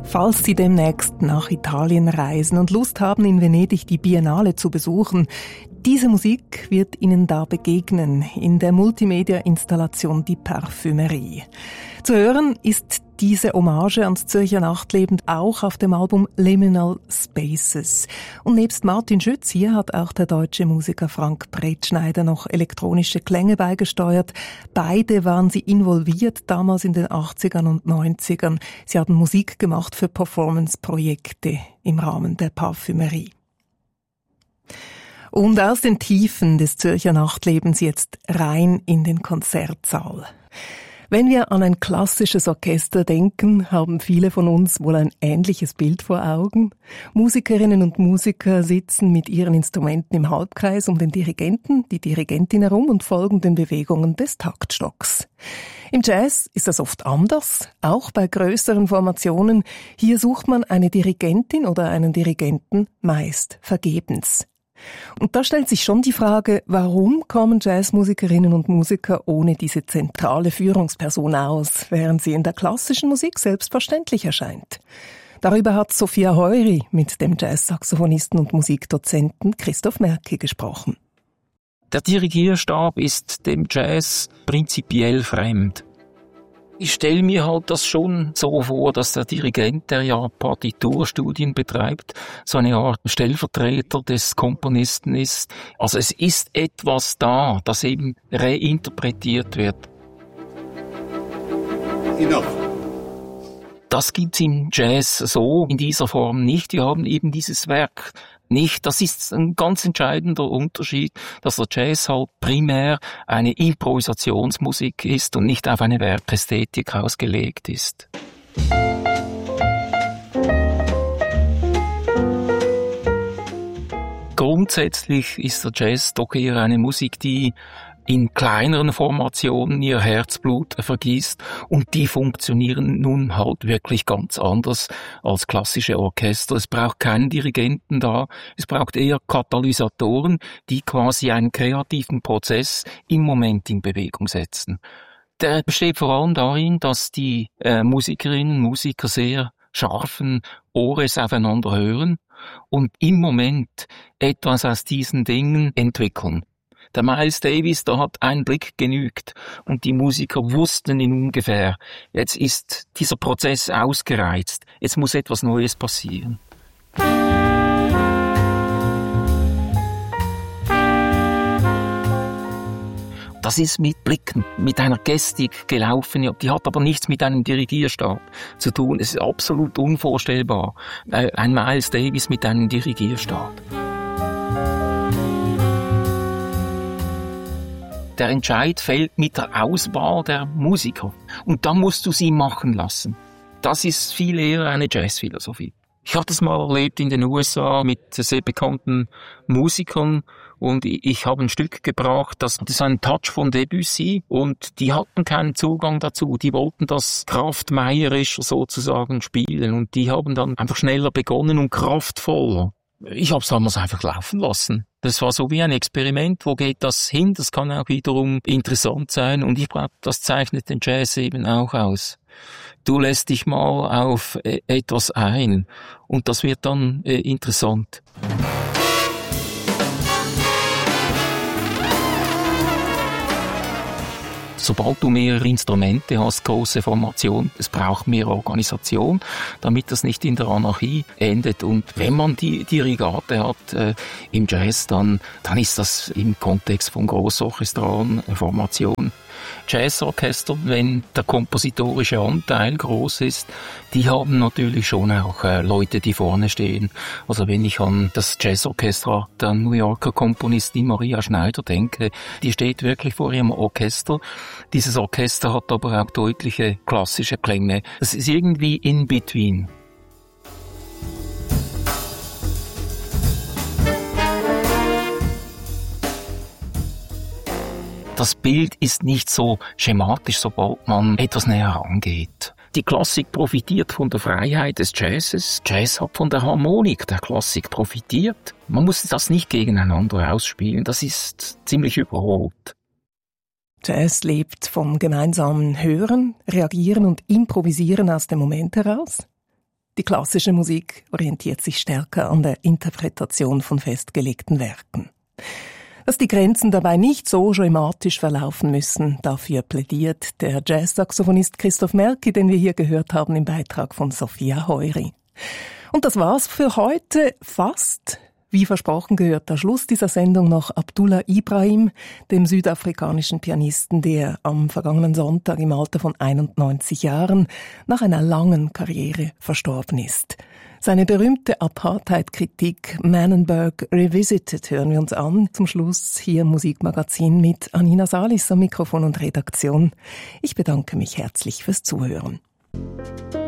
Falls Sie demnächst nach Italien reisen und Lust haben, in Venedig die Biennale zu besuchen, diese Musik wird Ihnen da begegnen in der Multimedia-Installation Die Parfümerie. Zu hören ist diese Hommage ans Zürcher Nachtleben auch auf dem Album Liminal Spaces. Und nebst Martin Schütz hier hat auch der deutsche Musiker Frank Bretschneider noch elektronische Klänge beigesteuert. Beide waren sie involviert damals in den 80ern und 90ern. Sie haben Musik gemacht für Performance-Projekte im Rahmen der Parfümerie. Und aus den Tiefen des Zürcher Nachtlebens jetzt rein in den Konzertsaal. Wenn wir an ein klassisches Orchester denken, haben viele von uns wohl ein ähnliches Bild vor Augen. Musikerinnen und Musiker sitzen mit ihren Instrumenten im Halbkreis um den Dirigenten, die Dirigentin herum und folgen den Bewegungen des Taktstocks. Im Jazz ist das oft anders, auch bei größeren Formationen. Hier sucht man eine Dirigentin oder einen Dirigenten meist vergebens. Und da stellt sich schon die Frage, warum kommen Jazzmusikerinnen und Musiker ohne diese zentrale Führungsperson aus, während sie in der klassischen Musik selbstverständlich erscheint? Darüber hat Sophia Heury mit dem Jazzsaxophonisten und Musikdozenten Christoph Merki gesprochen. Der Dirigierstab ist dem Jazz prinzipiell fremd. Ich stelle mir halt das schon so vor, dass der Dirigent, der ja Partiturstudien betreibt, so eine Art Stellvertreter des Komponisten ist. Also es ist etwas da, das eben reinterpretiert wird. Enough. Das gibt's im Jazz so in dieser Form nicht. Wir haben eben dieses Werk nicht. Das ist ein ganz entscheidender Unterschied, dass der Jazz halt primär eine Improvisationsmusik ist und nicht auf eine Werkästhetik ausgelegt ist. Grundsätzlich ist der Jazz doch eher eine Musik, die in kleineren Formationen ihr Herzblut vergießt und die funktionieren nun halt wirklich ganz anders als klassische Orchester. Es braucht keinen Dirigenten da, es braucht eher Katalysatoren, die quasi einen kreativen Prozess im Moment in Bewegung setzen. Der besteht vor allem darin, dass die Musikerinnen und Musiker sehr scharfen Ohres aufeinander hören und im Moment etwas aus diesen Dingen entwickeln. Der Miles Davis, da hat ein Blick genügt und die Musiker wussten ihn ungefähr. Jetzt ist dieser Prozess ausgereizt. Jetzt muss etwas Neues passieren. Das ist mit Blicken, mit einer Gestik gelaufen. Die hat aber nichts mit einem Dirigierstab zu tun. Es ist absolut unvorstellbar. Ein Miles Davis mit einem Dirigierstab. Der Entscheid fällt mit der Auswahl der Musiker. Und dann musst du sie machen lassen. Das ist viel eher eine Jazzphilosophie. Ich habe das mal erlebt in den USA mit sehr bekannten Musikern und ich habe ein Stück gebracht, das ist ein Touch von Debussy und die hatten keinen Zugang dazu. Die wollten das kraftmeierischer sozusagen spielen und die haben dann einfach schneller begonnen und kraftvoller. Ich habe es damals einfach laufen lassen. Das war so wie ein Experiment. Wo geht das hin? Das kann auch wiederum interessant sein. Und ich glaube, das zeichnet den Jazz eben auch aus. Du lässt dich mal auf etwas ein. Und das wird dann interessant. Sobald du mehrere Instrumente hast, große Formation, es braucht mehr Organisation, damit das nicht in der Anarchie endet. Und wenn man die Dirigate hat im Jazz, dann ist das im Kontext von grossorchestralen Formationen. Jazzorchester, wenn der kompositorische Anteil groß ist, die haben natürlich schon auch Leute, die vorne stehen. Also wenn ich an das Jazzorchester der New Yorker Komponistin Maria Schneider denke, die steht wirklich vor ihrem Orchester. Dieses Orchester hat aber auch deutliche klassische Klänge. Das ist irgendwie in between. Das Bild ist nicht so schematisch, sobald man etwas näher herangeht. Die Klassik profitiert von der Freiheit des Jazzes. Jazz hat von der Harmonik der Klassik profitiert. Man muss das nicht gegeneinander ausspielen. Das ist ziemlich überholt. Jazz lebt vom gemeinsamen Hören, Reagieren und Improvisieren aus dem Moment heraus. Die klassische Musik orientiert sich stärker an der Interpretation von festgelegten Werken. Dass die Grenzen dabei nicht so schematisch verlaufen müssen, dafür plädiert der Jazz-Saxophonist Christoph Merki, den wir hier gehört haben im Beitrag von Sophia Heury. Und das war's für heute fast. Wie versprochen gehört der Schluss dieser Sendung noch Abdullah Ibrahim, dem südafrikanischen Pianisten, der am vergangenen Sonntag im Alter von 91 Jahren nach einer langen Karriere verstorben ist. Seine berühmte Apartheid-Kritik Manenberg Revisited hören wir uns an. Zum Schluss hier im Musikmagazin mit Anina Salis am Mikrofon und Redaktion. Ich bedanke mich herzlich fürs Zuhören.